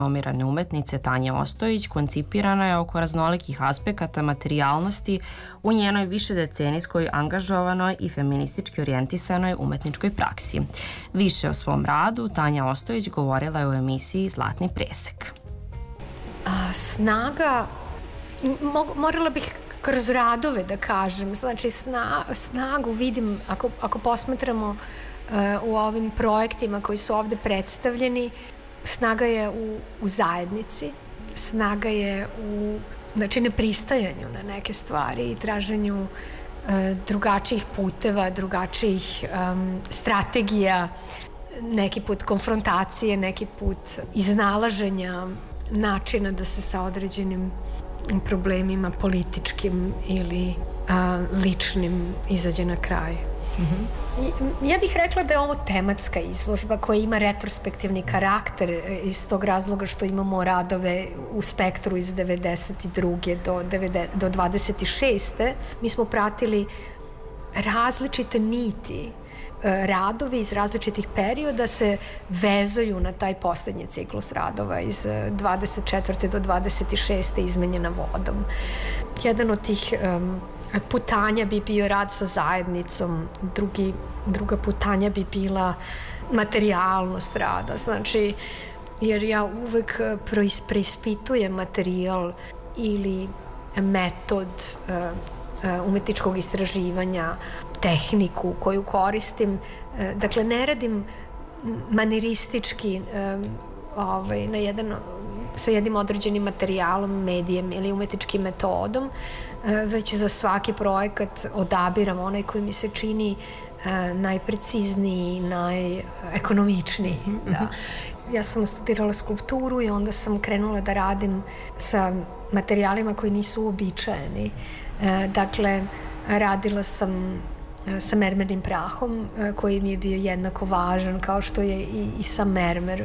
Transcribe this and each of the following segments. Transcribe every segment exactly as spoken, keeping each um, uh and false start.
Diplomirane umetnice Tanje Ostojić koncipirana je oko raznolikih aspekata materijalnosti u njenoj višedecenijskoj angažovanoj i feministički orijentisanoj umetničkoj praksi. Više o svom radu Tanja Ostojić govorila je u emisiji Zlatni presek. A, snaga, mo, morala bih kroz radove da kažem, znači sna, snagu vidim ako, ako posmatramo uh, u ovim projektima koji su ovde predstavljeni. Snaga je u, u zajednici, snaga je u, znači, nepristajanju na neke stvari i traženju e, drugačijih puteva, drugačijih um, strategija, neki put konfrontacije, neki put iznalaženja načina da se sa određenim problemima političkim ili a, ličnim izađe na kraj. Mm-hmm. Ja bih rekla da je ovo tematska izložba koja ima retrospektivni karakter iz tog razloga što imamo radove u spektru iz devedeset druge do, do dvadeset šeste. Mi smo pratili različite niti, radovi iz različitih perioda se vezuju na taj poslednji ciklus radova iz dvadeset četvrte do dvadeset šeste izmenjena vodom. Jedan od tih um, putanja bi bio rad sa zajednicom, drugi, druga putanja bi bila materijalnost rada, znači, jer ja uvek preispitujem materijal ili metod uh, uh, umetničkog istraživanja, tehniku koju koristim. Uh, dakle, ne radim maniristički uh, ovaj, na jedan, sa jednim određenim materijalom, medijem ili umetničkim metodom, već za svaki projekat odabiram onaj koji mi se čini najprecizniji, najekonomičniji. Da. Ja sam studirala skulpturu i onda sam krenula da radim sa materijalima koji nisu uobičajeni. Dakle, radila sam sa mermernim prahom koji mi je bio jednako važan kao što je i, i sa mermer.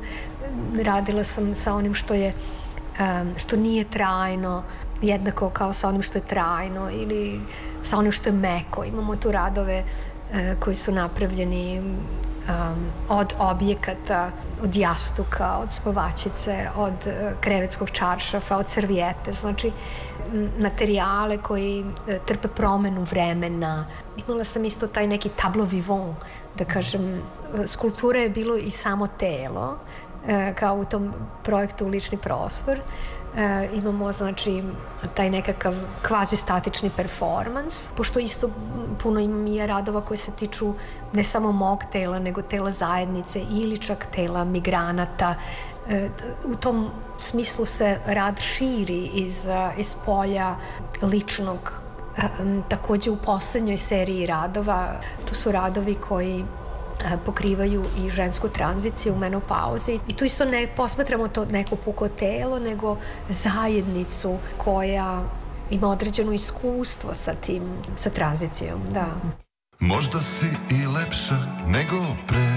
Radila sam sa onim što je što nije trajno, jednako kao sa onim što je trajno ili sa onim što je meko. Imamo tu radove koji su napravljeni um, od objekata, od jastuka, od spavačice, od krevetskog čaršafa, od servijete, znači materijale koji trpe promenu vremena. Imala sam isto taj neki tableau vivant, da kažem, skulptura je bilo i samo telo, kao u tom projektu Lični prostor. E, imamo, znači, taj nekakav kvazi statični performans, pošto isto puno imam i radova koje se tiču ne samo mog tela, nego tela zajednice ili čak tela migranata. E, u tom smislu se rad širi iz, iz polja ličnog. E, takođe u poslednjoj seriji radova, to su radovi koji pokrivaju i žensku tranziciju u menopauzi. I tu isto ne posmatramo to neko puko telo, nego zajednicu koja ima određeno iskustvo sa tim, sa tranzicijom, da. Možda si i lepša nego pre,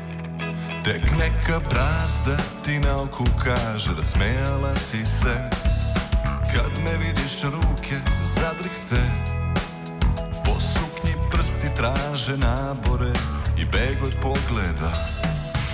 tek neka brazda ti na oku kaže da smejala si se. Kad me vidiš ruke zadrhte, po suknji prsti traže nabore i beg od pogleda.